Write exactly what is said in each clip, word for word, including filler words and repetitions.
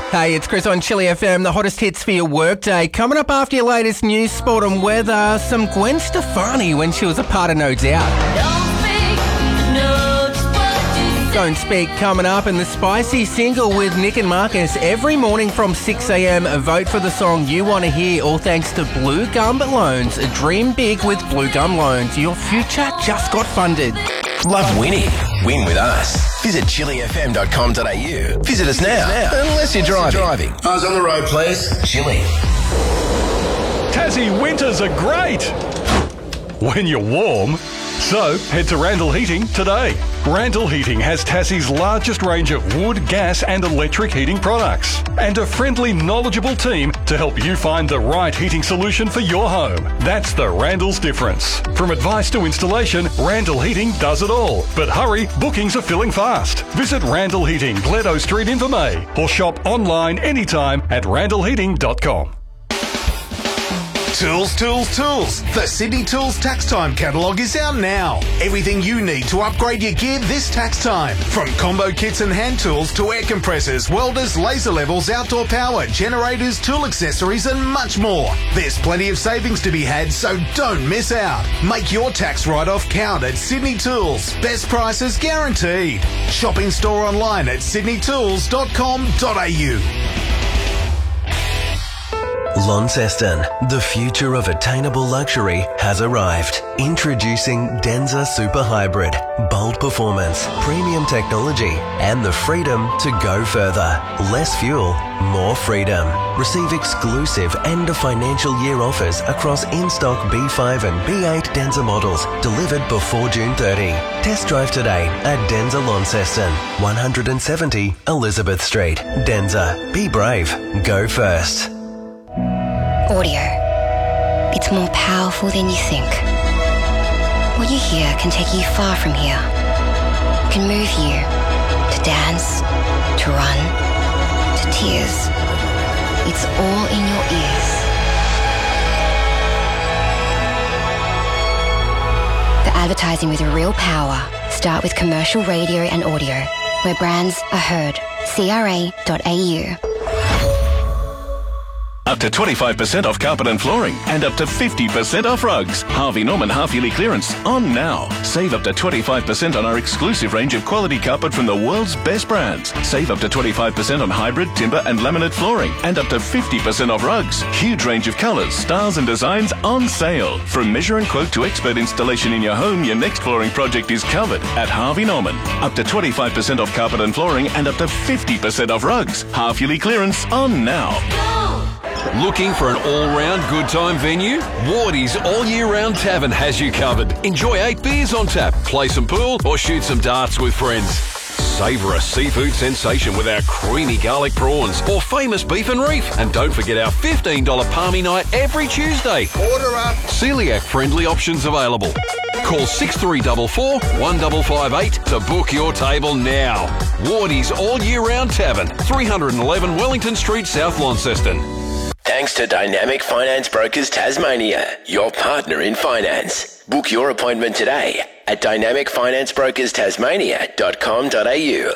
Hey, it's Chris on Chili F M, the hottest hits for your workday. Coming up after your latest news, sport and weather, some Gwen Stefani when she was a part of No Doubt. Don't speak, know just what you say. Don't Speak coming up, and the spicy single with Nick and Marcus every morning from six a.m. Vote for the song you want to hear, all thanks to Blue Gum Loans. Dream big with Blue Gum Loans. Your future just got funded. Love winning? Win with us. Visit chili f m dot com dot a u. Visit us now, unless you're driving. Eyes on the road, please. Chili. Tassie winters are great when you're warm. So head to Randall Heating today. Randall Heating has Tassie's largest range of wood, gas and electric heating products, and a friendly, knowledgeable team to help you find the right heating solution for your home. That's the Randall's difference. From advice to installation, Randall Heating does it all. But hurry, bookings are filling fast. Visit Randall Heating, Gledo Street in Vermey, or shop online anytime at randall heating dot com. Tools, tools, tools. The Sydney Tools Tax Time catalogue is out now. Everything you need to upgrade your gear this tax time. From combo kits and hand tools to air compressors, welders, laser levels, outdoor power, generators, tool accessories and much more. There's plenty of savings to be had, so don't miss out. Make your tax write-off count at Sydney Tools. Best prices guaranteed. Shop in store online at sydney tools dot com dot a u. Launceston, the future of attainable luxury has arrived. Introducing Denza Super Hybrid. Bold performance, premium technology, and the freedom to go further. Less fuel, more freedom. Receive exclusive end of financial year offers across in-stock B five and B eight Denza models delivered before June thirtieth. Test drive today at Denza Launceston, one seventy Elizabeth Street. Denza, be brave, go first. Audio. It's more powerful than you think. What you hear can take you far from here. It can move you to dance, to run, to tears. It's all in your ears. The advertising with real power. Start with commercial radio and audio, where brands are heard. c r a dot a u. Up to twenty-five percent off carpet and flooring and up to fifty percent off rugs. Harvey Norman half-yearly clearance on now. Save up to twenty-five percent on our exclusive range of quality carpet from the world's best brands. Save up to twenty-five percent on hybrid, timber and laminate flooring and up to fifty percent off rugs. Huge range of colours, styles and designs on sale. From measure and quote to expert installation in your home, your next flooring project is covered at Harvey Norman. Up to twenty-five percent off carpet and flooring and up to fifty percent off rugs. Half-yearly clearance on now. Looking for an all-round good time venue? Wardy's All Year Round Tavern has you covered. Enjoy eight beers on tap, play some pool or shoot some darts with friends. Savour a seafood sensation with our creamy garlic prawns or famous beef and reef. And don't forget our fifteen dollars palmy night every Tuesday. Order up. Celiac-friendly options available. Call six three four four, one five five eight to book your table now. Wardy's All Year Round Tavern, three eleven Wellington Street, South Launceston. Thanks to Dynamic Finance Brokers Tasmania, your partner in finance. Book your appointment today at dynamic finance brokers tasmania dot com dot a u.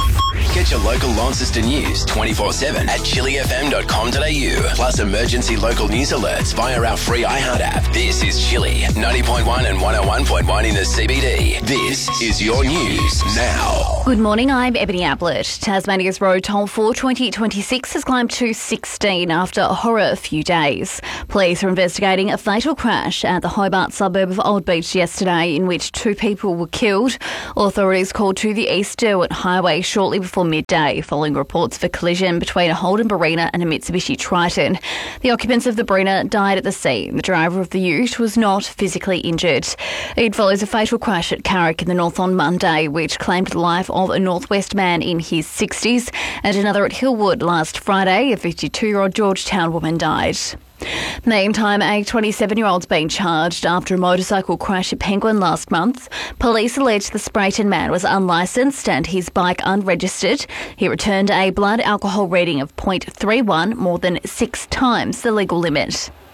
Get your local Launceston news twenty-four seven at chili f m dot com dot a u. Plus emergency local news alerts via our free iHeart app. This is Chili, ninety point one and one oh one point one in the C B D. This is your news now. Good morning, I'm Ebony Ablett. Tasmania's road toll for twenty twenty-six has climbed to sixteen after a horror few days. Police are investigating a fatal crash at the Hobart suburb of Old Beach yesterday in which two people were killed. Authorities called to the East Derwent Highway shortly before midday following reports of a collision between a Holden Barina and a Mitsubishi Triton. The occupants of the Barina died at the scene. The driver of the ute was not physically injured. It follows a fatal crash at Carrick in the north on Monday, which claimed the life of a Northwest man in his sixties, and another at Hillwood last Friday. A fifty-two-year-old Georgetown woman died. Meantime, a twenty-seven-year-old's been charged after a motorcycle crash at Penguin last month. Police allege the Sprayton man was unlicensed and his bike unregistered. He returned a blood alcohol reading of point three one, more than six times the legal limit.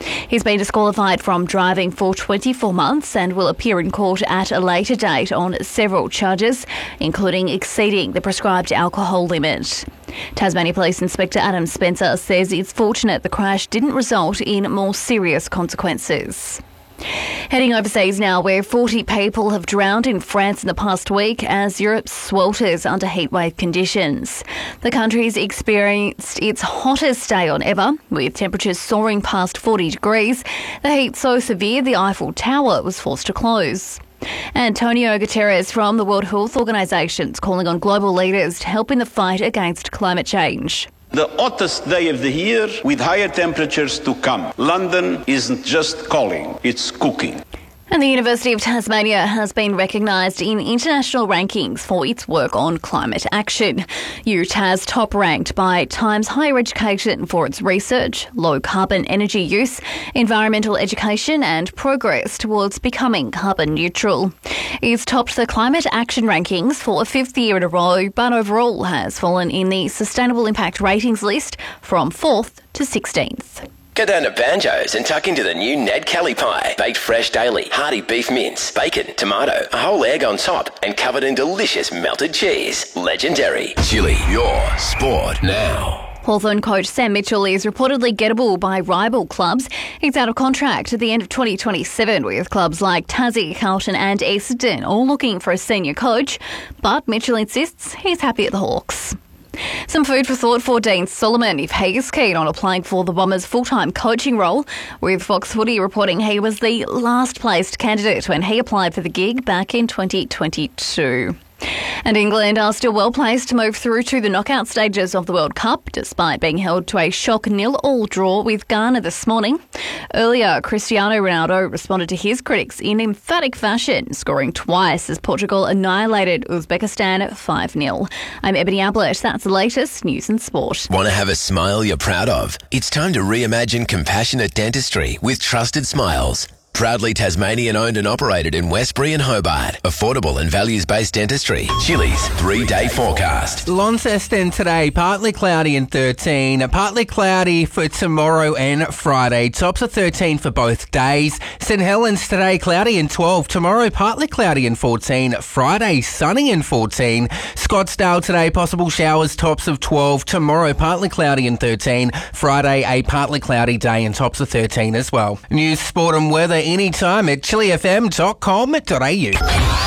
He's been disqualified from driving for twenty-four months and will appear in court at a later date on several charges, including exceeding the prescribed alcohol limit. Tasmania Police Inspector Adam Spencer says it's fortunate the crash didn't result in more serious consequences. Heading overseas now, where forty people have drowned in France in the past week as Europe swelters under heatwave conditions. The country's experienced its hottest day on ever, with temperatures soaring past forty degrees. The heat so severe the Eiffel Tower was forced to close. Antonio Guterres from the World Health Organization is calling on global leaders to help in the fight against climate change. The hottest day of the year with higher temperatures to come. London isn't just calling, it's cooking. And the University of Tasmania has been recognised in international rankings for its work on climate action. U T A S top ranked by Times Higher Education for its research, low carbon energy use, environmental education and progress towards becoming carbon neutral. It's topped the climate action rankings for a fifth year in a row, but overall has fallen in the Sustainable Impact Ratings list from fourth to sixteenth. Go down to Banjo's and tuck into the new Ned Kelly pie. Baked fresh daily, hearty beef mince, bacon, tomato, a whole egg on top, and covered in delicious melted cheese. Legendary. Chili, your sport now. Hawthorn coach Sam Mitchell is reportedly gettable by rival clubs. He's out of contract at the end of twenty twenty-seven with clubs like Tassie, Carlton and Essendon all looking for a senior coach. But Mitchell insists he's happy at the Hawks. Some food for thought for Dean Solomon if he is keen on applying for the Bombers' full-time coaching role, with Fox Footy reporting he was the last-placed candidate when he applied for the gig back in twenty twenty-two. And England are still well placed to move through to the knockout stages of the World Cup, despite being held to a shock nil-all draw with Ghana this morning. Earlier, Cristiano Ronaldo responded to his critics in emphatic fashion, scoring twice as Portugal annihilated Uzbekistan five nil. I'm Ebony Ablett. That's the latest news and sport. Want to have a smile you're proud of? It's time to reimagine compassionate dentistry with Trusted Smiles. Proudly Tasmanian owned and operated in Westbury and Hobart. Affordable and values-based dentistry. Chili's three-day forecast. Launceston today, partly cloudy and thirteen. Partly cloudy for tomorrow and Friday. Tops of thirteen for both days. St Helens today, cloudy and twelve. Tomorrow, partly cloudy and fourteen. Friday, sunny and fourteen. Scottsdale today, possible showers, tops of twelve. Tomorrow, partly cloudy and thirteen. Friday, a partly cloudy day and tops of thirteen as well. News, sport and weather anytime at chili f m dot com dot a u. You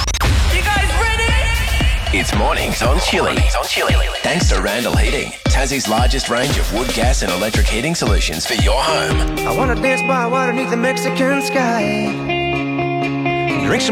guys ready? It's mornings on Chili. Mornings on Chili. Thanks to Randall Heating, Tassie's largest range of wood, gas and electric heating solutions for your home. I wanna dance by water beneath the Mexican sky. Drink some